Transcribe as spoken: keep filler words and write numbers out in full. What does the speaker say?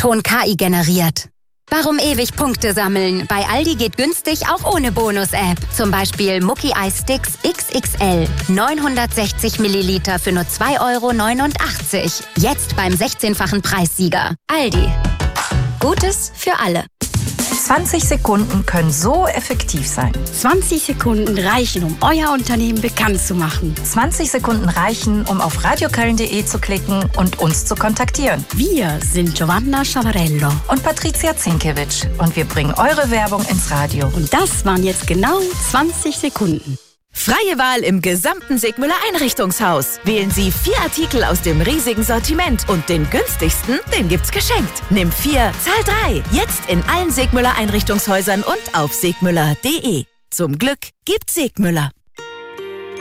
Ton K I generiert. Warum ewig Punkte sammeln? Bei Aldi geht günstig auch ohne Bonus-App. Zum Beispiel Mucki Eissticks X X L. neunhundertsechzig Milliliter für nur zwei Euro neunundachtzig. Jetzt beim sechzehnfachen Preissieger. Aldi. Gutes für alle. zwanzig Sekunden können so effektiv sein. zwanzig Sekunden reichen, um euer Unternehmen bekannt zu machen. zwanzig Sekunden reichen, um auf radioköln punkt de zu klicken und uns zu kontaktieren. Wir sind Giovanna Schavarello und Patricia Zinkewitsch und wir bringen eure Werbung ins Radio. Und das waren jetzt genau zwanzig Sekunden. Freie Wahl im gesamten Sigmüller Einrichtungshaus. Wählen Sie vier Artikel aus dem riesigen Sortiment und den günstigsten, den gibt's geschenkt. Nimm vier, zahl drei. Jetzt in allen Sigmüller Einrichtungshäusern und auf sigmüller punkt de. Zum Glück gibt's Sigmüller.